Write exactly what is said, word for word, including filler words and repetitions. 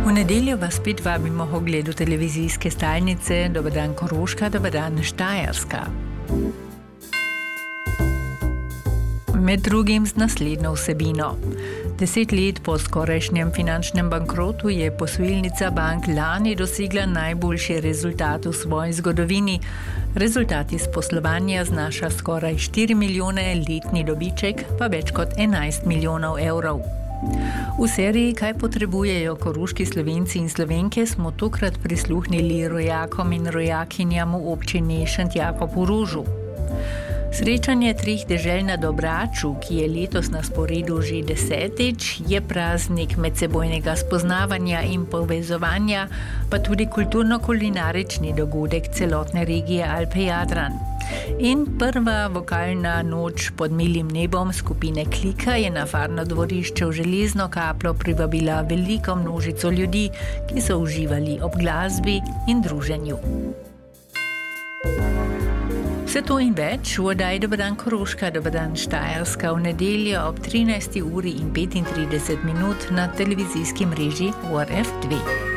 V nedeljo vas spet vabimo k ogledu televizijske stalnice Dober dan Koroška, Dober dan Štajerska. Med drugim z naslednjo vsebino. Deset let po skorajšnjem finančnem bankrotu je posojilnica bank lani dosegla najboljši rezultat v svoji zgodovini. Rezultat iz poslovanja znaša skoraj štiri milijone, letni dobiček pa več kot enajst milijonov evrov. V seriji Kaj potrebujejo koroški Slovenci in Slovenke smo tokrat prisluhnili rojakom in rojakinjam v občini Šentjakob v Rožu. Srečanje treh dežel na Dobraču, ki je letos na sporedu že desetič, je praznik medsebojnega spoznavanja in povezovanja, pa tudi kulturno-kulinarični dogodek celotne regije Alpe-Jadran. In prva vokalna noč pod milim nebom skupine Klika je na farno dvorišče v Železno Kaplo privabila veliko množico ljudi, ki so uživali ob glasbi in druženju. Vse to in več v oddaji Dober dan Koroška, Dober dan Štajerska v nedeljo ob trinajsti uri in petintrideset minut na televizijski mreži O R F dve.